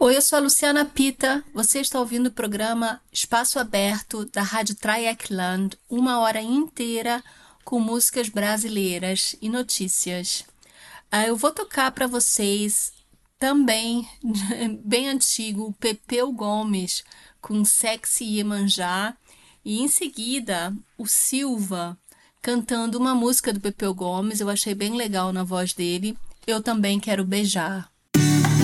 Oi, eu sou a Luciana Pita. Você está ouvindo o programa Espaço Aberto da Rádio Dreieckland, uma hora inteira com músicas brasileiras e notícias. Eu vou tocar para vocês também, bem antigo, o Pepeu Gomes com Sexy Iemanjá e em seguida o Silva cantando uma música do Pepeu Gomes. Eu achei bem legal na voz dele. Eu também quero beijar.